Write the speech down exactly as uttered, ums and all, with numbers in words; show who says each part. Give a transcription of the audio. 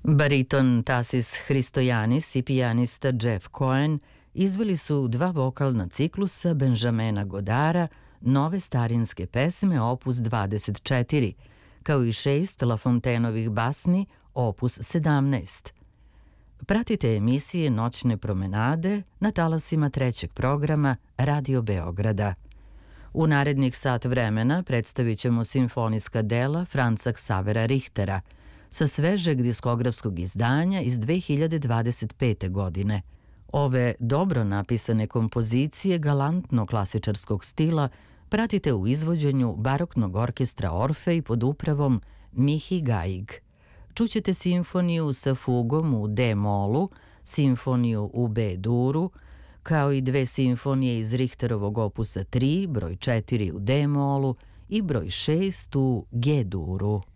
Speaker 1: Bariton Tasis Hristojanis i pijanista Jeff Cohen izveli su dva vokalna ciklusa Benjamina Godara, nove starinske pesme opus dvadeset četiri, kao i šest Lafontainovih basni opus sedamnaest. Pratite emisije Noćne promenade na talasima trećeg programa Radio Beograda. U narednih sat vremena predstavit ćemo simfonijska dela Franca Xavera Richtera sa svežeg diskografskog izdanja iz dve hiljade dvadeset pete. godine. Ove dobro napisane kompozicije galantno klasičarskog stila pratite u izvođenju baroknog orkestra Orfej pod upravom Mihi Gaig. Čućete simfoniju sa fugom u D-molu, simfoniju u B-duru, kao i dve simfonije iz Richterovog opusa tri, broj četiri u D-molu i broj šest u G-duru.